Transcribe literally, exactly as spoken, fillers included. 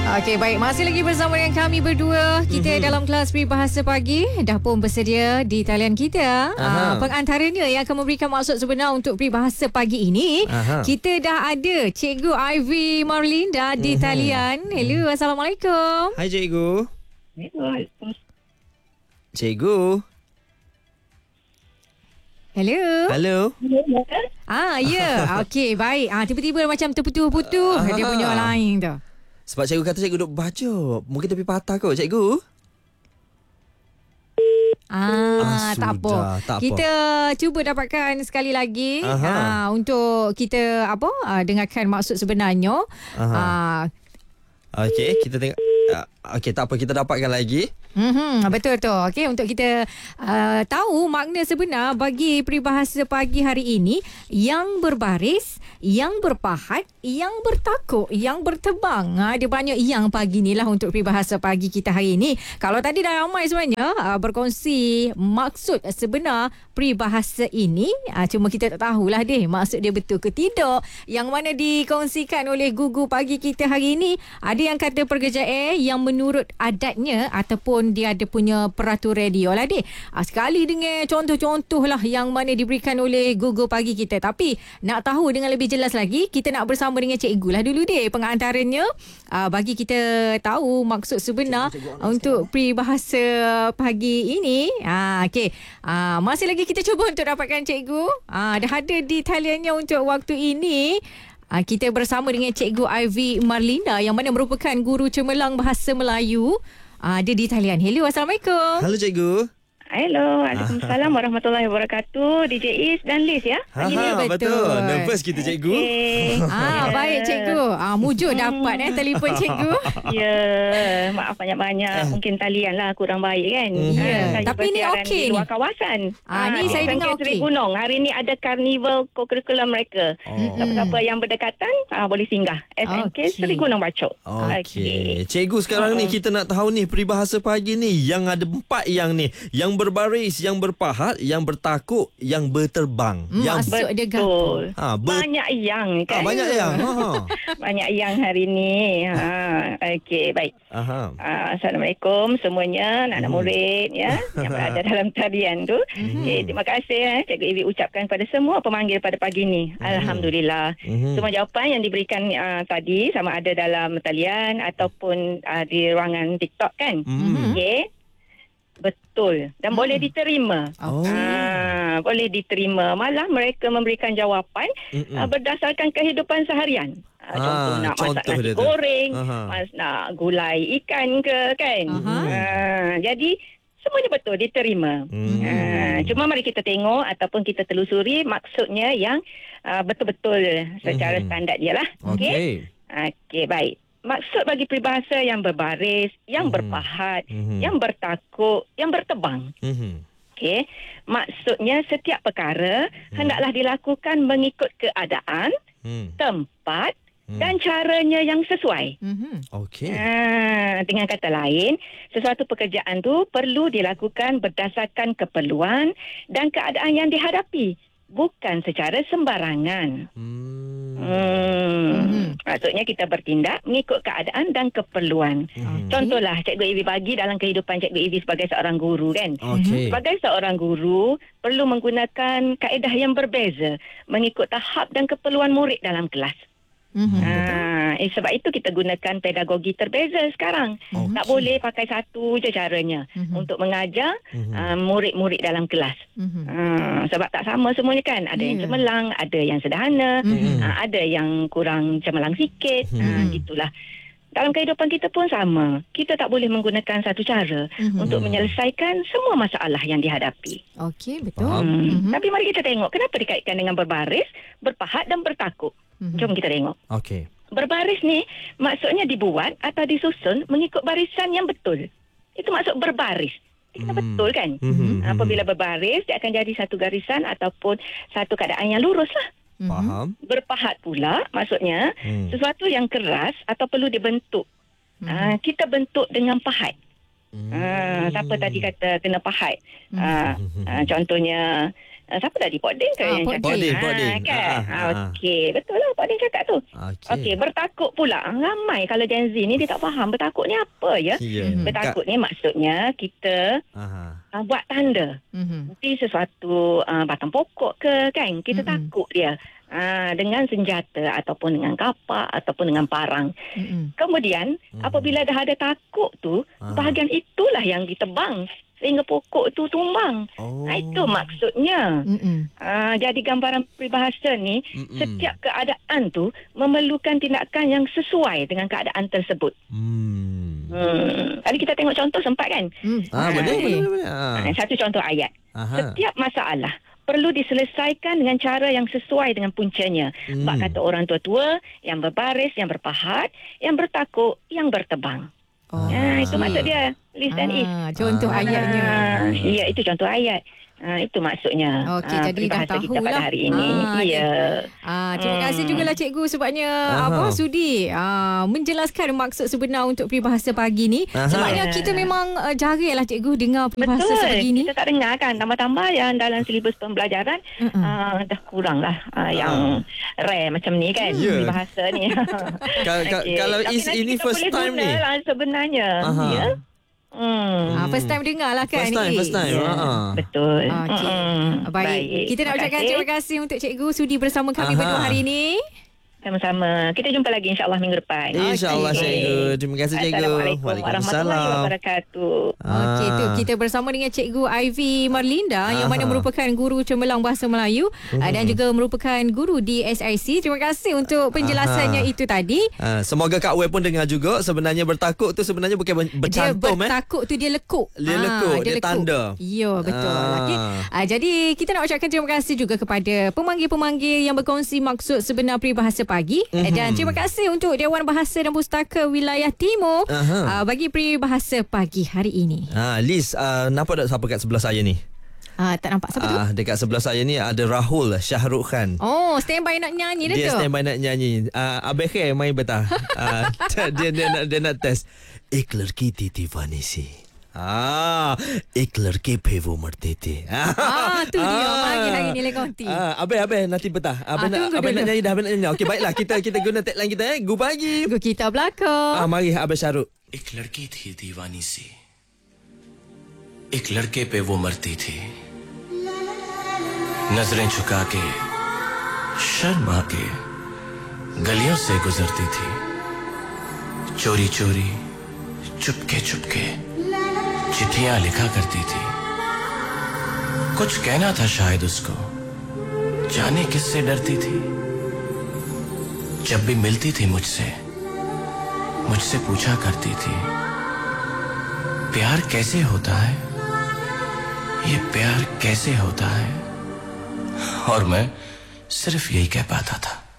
Okey, baik. Masih lagi bersama dengan kami berdua. Kita mm-hmm. dalam kelas Peribahasa Pagi dah pun bersedia di talian kita. Uh, pengantaranya yang akan memberikan maksud sebenar untuk Peribahasa Pagi ini. Aha. Kita dah ada Cikgu Ivy Marlinda di mm-hmm. talian. Hello, Assalamualaikum. Hai Cikgu. Cikgu. Hello. Hello. Ah, ya. Yeah. Okey, baik. Ah, tiba-tiba macam terputus-putus uh, dia punya line tu. Sebab cikgu kata cikgu duduk baca. Mungkin tepi patah kot cikgu. Ah, ah tak apa. Tak kita apa. cuba dapatkan sekali lagi ah, untuk kita apa ah, dengarkan maksud sebenarnya. Ah. Okey, kita tengok. Okey, tak apa, kita dapatkan lagi. Hmm, betul tu. Okey, untuk kita uh, tahu makna sebenar bagi peribahasa pagi hari ini, yang berbaris, yang berpahat, yang bertakuk, yang bertebang. Ha, dia banyak yang pagi ni lah untuk peribahasa pagi kita hari ini. Kalau tadi dah ramai sebenarnya uh, berkongsi maksud sebenar peribahasa ini, uh, cuma kita tak tahulah deh maksud dia betul ke tidak. Yang mana dikongsikan oleh Gugu pagi kita hari ini, ada yang kata pergejaan yang menurut adatnya ataupun dia ada punya peratur radio lah deh. Ha, sekali dengan contoh-contoh lah yang mana diberikan oleh Gugu pagi kita. Tapi nak tahu dengan lebih jelas lagi, kita nak bersama dengan cikgu lah dulu deh pengantaranya, ha, bagi kita tahu maksud sebenar cikgu, cikgu untuk peribahasa pagi ini. Ha, okay. Ha, masih lagi kita cuba untuk dapatkan cikgu. Ha, dah ada di taliannya untuk waktu ini. Ha, kita bersama dengan Cikgu Ivy Marlinda yang mana merupakan guru cemerlang bahasa Melayu. Ah, dia di talian. Hello, Assalamualaikum. Halo Cikgu. Hello, Waalaikumsalam warahmatullahi wabarakatuh. D J Is dan Liz ya. Ha, ha, betul. betul. Nervous kita Cikgu. Okay. Ah, baik Cikgu. Ah, mujur dapat eh telefon Cikgu. Ya, maaf banyak-banyak. Mungkin talian lah kurang baik kan. Ya, yeah. Saya tapi ni okey di luar kawasan. Ah, ni saya dengar okey. Gunung. Hari ni ada karnival co-curriculum mereka. Oh. Siapa-siapa yang berdekatan ah, boleh singgah. S N K okay. Seri Gunung Bacok. Okey. Okay. Cikgu sekarang uh-huh. ni kita nak tahu ni peribahasa pagi ni yang ada empat yang ni. Yang berbaris, yang berpahat, yang bertakuk, yang berterbang. Hmm, yang betul. Dia ha, ber... banyak yang kan. Ha, banyak yang. Ha. Banyak yang hari ni. Ha, okey, baik. Aha. Uh, Assalamualaikum semuanya, anak-anak hmm. murid ya yang berada dalam talian tu. Hmm. Okay, terima kasih eh, Cikgu Ivy ucapkan pada semua pemanggil pada pagi ni. Hmm. Alhamdulillah. Hmm. Semua jawapan yang diberikan uh, tadi sama ada dalam talian ataupun uh, di ruangan TikTok kan. Hmm. Okey. Betul dan hmm. boleh diterima. Oh. Ha, boleh diterima. Malah mereka memberikan jawapan uh, berdasarkan kehidupan seharian. Ha, ah, contoh nak masak nasi goreng, mas, nak gulai ikan ke kan. Ha, jadi semuanya betul diterima. Hmm. Ha, cuma mari kita tengok ataupun kita telusuri maksudnya yang uh, betul-betul secara hmm. standard dia lah. Okey. Okey, baik. Maksud bagi peribahasa yang berbaris, yang mm-hmm. berpahat, mm-hmm. yang bertakuk, yang bertebang. Mm-hmm. Okey, maksudnya setiap perkara mm. hendaklah dilakukan mengikut keadaan, mm. tempat mm. dan caranya yang sesuai. Mm-hmm. Okey. Ha, dengan kata lain, sesuatu pekerjaan tu perlu dilakukan berdasarkan keperluan dan keadaan yang dihadapi, bukan secara sembarangan. Hmm. Hmm. Mm-hmm. Maksudnya kita bertindak mengikut keadaan dan keperluan. Mm-hmm. Contohlah Cikgu Ivy bagi dalam kehidupan Cikgu Ivy sebagai seorang guru kan. Okay. Sebagai seorang guru perlu menggunakan kaedah yang berbeza mengikut tahap dan keperluan murid dalam kelas. Mm-hmm. Ha, eh, sebab itu kita gunakan pedagogi terbeza sekarang. Okay. Tak boleh pakai satu je caranya mm-hmm. untuk mengajar mm-hmm. uh, murid-murid dalam kelas. Mm-hmm. Ha, sebab tak sama semuanya kan. Ada yeah. yang cemerlang, ada yang sederhana, mm-hmm. uh, ada yang kurang cemerlang sikit. Mm-hmm. Uh, gitulah. Dalam kehidupan kita pun sama. Kita tak boleh menggunakan satu cara mm-hmm. untuk menyelesaikan semua masalah yang dihadapi. Okey, betul. Hmm. Mm-hmm. Tapi mari kita tengok kenapa dikaitkan dengan berbaris, berpahat dan bertakuk. Mm-hmm. Jom kita tengok. Okey. Berbaris ni maksudnya dibuat atau disusun mengikut barisan yang betul. Itu maksud berbaris. Itu mm. betul kan? Mm-hmm. Apabila berbaris, dia akan jadi satu garisan ataupun satu keadaan yang lurus lah. Faham. Berpahat pula maksudnya mm. sesuatu yang keras atau perlu dibentuk. Mm. Uh, kita bentuk dengan pahat. Mm. Uh, siapa tadi kata kena pahat? Mm. Uh, uh, contohnya Uh, siapa tadi? Pak Din ke Ah, yang Pak cakap? Din. Pak Ah, Din. kan? Ah, Ah, ah, ah. Okey, betul lah Pak Din cakap tu. Okey. Okey, bertakuk pula. Ramai kalau Gen Z ni dia tak faham bertakuk ni apa ya. Ya. Bertakuk ni maksudnya kita Aha. uh, buat tanda. Mhm. Mesti sesuatu uh, batang pokok ke kan. Kita Mm-mm. takut dia. Uh, dengan senjata ataupun dengan kapak ataupun dengan parang. Mhm. Kemudian Hmm. apabila dah ada takuk tu, Ah. bahagian itulah yang ditebang sehingga pokok tu tumbang. Oh. Ah, itu maksudnya. Mhm. Uh, jadi gambaran peribahasa ni, Mm-mm. setiap keadaan tu memerlukan tindakan yang sesuai dengan keadaan tersebut. Hmm. Hmm. Tadi kita tengok contoh sempat kan? Hmm. Ah, betul, Okey. betul, betul. Ah. Ah. Satu contoh ayat. Aha. Setiap masalah perlu diselesaikan dengan cara yang sesuai dengan puncanya. Hmm. Bak kata orang tua-tua, yang berbaris, yang berpahat, yang bertakuk, yang bertebang. Oh. Ah, itu maksud dia. List and is. Ah, contoh Ah. ayatnya. Ah, ya, itu contoh ayat. Ah, itu maksudnya. Okey, ah, jadi dah peribahasa kita tahulah. pada hari ini. Ah, ya. Ah, terima Hmm. kasih jugalah cikgu sebabnya Aha. apa sudi ah, menjelaskan maksud sebenar untuk peribahasa pagi ni. Aha. Sebabnya kita memang uh, jaranglah cikgu dengar peribahasa Betul. sebegini. Kita tak dengar kan. Tambah-tambah yang dalam silibus pembelajaran Mm-mm. ah, dah kurang lah ah, yang rare macam ni kan. Ya. Peribahasa ni. Ka- ka- Okey. kalau Tapi is nanti ini kita first boleh time guna ni. lah sebenarnya. Aha. Ya. Hmm. Ah, first time dengar lah kan First time, ni. first time. Ya, Ah. betul. Okey. Mm-mm. Baik. Kita nak ucapkan terima kasih untuk cikgu sudi bersama kami Aha. berdua hari ini. Sama-sama. Kita jumpa lagi insya-Allah minggu depan. InsyaAllah Okey. cikgu. Terima kasih cikgu. Assalamualaikum warahmatullahi wabarakatuh. Okey, tu Ah. kita bersama dengan Cikgu Ivy Marlinda yang Aha. mana merupakan guru cemerlang bahasa Melayu uh, dan juga merupakan guru di S I C. Terima kasih untuk penjelasannya Aha. itu tadi. Ah, semoga Kak Wei pun dengar juga. Sebenarnya bertakuk tu sebenarnya bukan ber- Dia bercantum eh. bertakuk tu dia lekuk. Dia Ah, lekuk, dia tanda. Ya, betul. Ah. Okey. Ah, jadi kita nak ucapkan terima kasih juga kepada pemanggil-pemanggil yang berkongsi maksud sebenar peribahasa pagi. Mhm. Dan terima kasih untuk Dewan Bahasa dan Pustaka Wilayah Timur Aha. ah, bagi peribahasa pagi hari ini. Ah, Liz, uh, nampak tak siapa kat sebelah saya ni? Ah, tak nampak siapa tu? Ah, dekat sebelah saya ni ada Rahul Syahrukh Khan. Oh, standby nak nyanyi dah Dia tu. standby nak nyanyi. Uh, Abang Khair main betah. Uh, dia, dia, nak, dia nak test. एक लड़की थी दीवानी सी Ah, एक लड़के पे वो मरते थे. Ah, tu dia pagi hari ni lekoti. Ah, Abang, abang nanti betah. Abang, Ah, nak, tunggu abang nak dulu. nyanyi dah, abang nak nyanyi. Okey, baiklah kita kita guna tagline kita eh. Gu pagi. Tunggu kita belakang. Ah, mari Abang Syahrukh. एक लड़की थी दीवानी सी एक लड़के पे वो मरती थी नजरें झुका के शर्मा के गलियों से गुजरती थी चोरी चोरी चुपके चुपके चिट्ठियां लिखा करती थी कुछ कहना था शायद उसको जाने किससे डरती थी जब भी मिलती थी मुझसे मुझसे पूछा करती थी प्यार कैसे होता है ये प्यार कैसे होता है और मैं सिर्फ यही कह पाता था